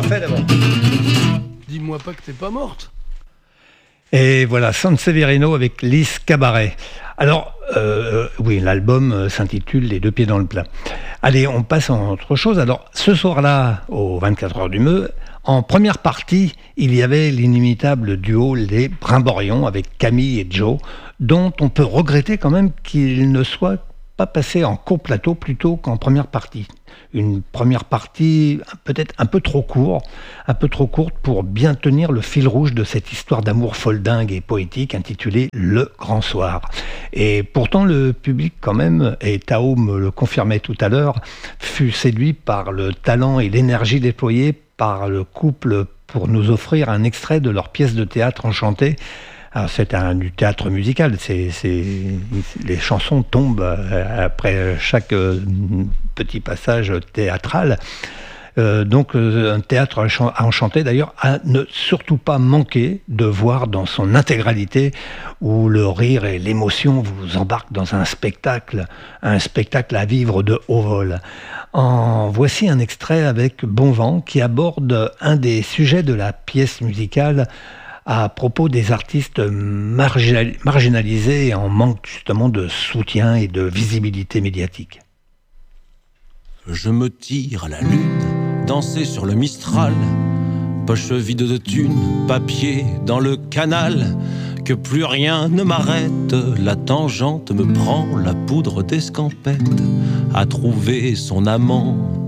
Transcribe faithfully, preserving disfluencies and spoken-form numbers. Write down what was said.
refais d'abord. Dis-moi pas que t'es pas morte. Et voilà, Sanseverino avec Lise Cabaret. Alors, euh, oui, l'album s'intitule Les deux pieds dans le plat. Allez, on passe à autre chose. Alors, ce soir-là, aux vingt-quatre heures du Meux, en première partie, il y avait l'inimitable duo Les Brimborions avec Camille et Joe, dont on peut regretter quand même qu'il ne soit pas passé en coplateau plutôt qu'en première partie. Une première partie peut-être un peu trop courte, un peu trop courte pour bien tenir le fil rouge de cette histoire d'amour folle dingue et poétique intitulée Le Grand Soir. Et pourtant le public quand même, et Tao me le confirmait tout à l'heure, fut séduit par le talent et l'énergie déployés par le couple pour nous offrir un extrait de leur pièce de théâtre enchantée. Alors c'est un, du théâtre musical, c'est, c'est, les chansons tombent après chaque petit passage théâtral. Euh, donc un théâtre enchanté d'ailleurs à ne surtout pas manquer de voir dans son intégralité, où le rire et l'émotion vous embarquent dans un spectacle, un spectacle à vivre de haut vol. En voici un extrait avec Bon Vent qui aborde un des sujets de la pièce musicale à propos des artistes marginalisés et en manque justement de soutien et de visibilité médiatique. Je me tire à la lune, danser sur le Mistral, poche vide de thunes, papier dans le canal, que plus rien ne m'arrête, la tangente me prend, la poudre d'escampette, à trouver son amant